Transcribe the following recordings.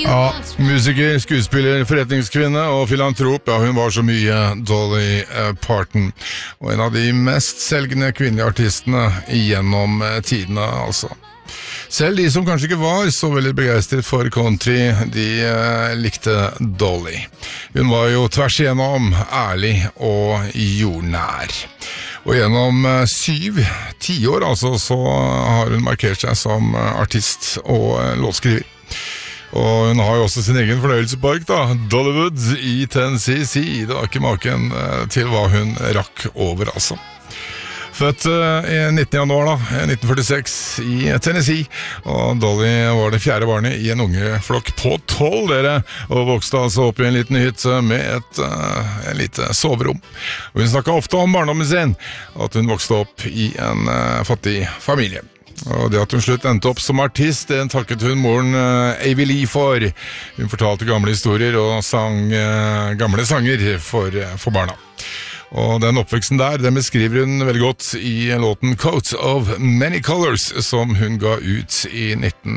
Ja, musiker, skuespiller, forretningskvinne og filantrop, ja, hun var så mye Dolly Parton, og en av de mest selgende kvinnelige artistene gjennom tidene, altså. Selv de som kanskje ikke var så veldig begeistret for country, de likte Dolly. Hun var jo tvers igjennom ærlig og jordnær. Og gjennom 7-10 år altså, så har hun markert seg som artist og låtskriver. Og hun har jo også sin egen fornøyelsespark da, Dollywood i Tennessee. Det var ikke maken til hva hun rakk over altså. Født i 19. januar da, 1946 i Tennessee, og Dolly var det 4. barnet i en ungeflokk på 12 dere, og vokste altså opp i en liten hytte med en lite soverom. Og hun snakket ofte om barndommen sin, at hun vokste opp i en fattig familie. Og det at hun slutt endte opp som artist, det takket hun moren Avie Lee for. Hun fortalte gamle historier og sang gamle sanger for barna. Og den oppveksten der, den beskriver hun veldig godt i låten Coat of Many Colors, som hun ga ut i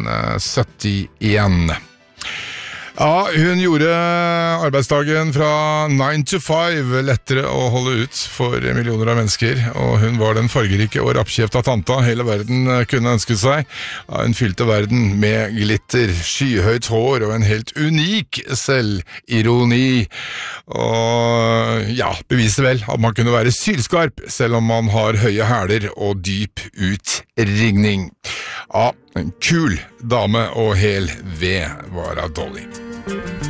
1971. Ja, hun gjorde arbeidsdagen fra 9 to 5 lettere å holde ut for millioner av mennesker, og hun var den fargerike og rappkjefta tanta hele verden kunne ønske seg. Ja, hun fylte verden med glitter, skyhøyt hår og en helt unik selvironi. Og ja, beviste vel at man kunne være sylskarp selv om man har høye hæler og dyp utringning. Ja, en kul dame og hel ved var av Dolly.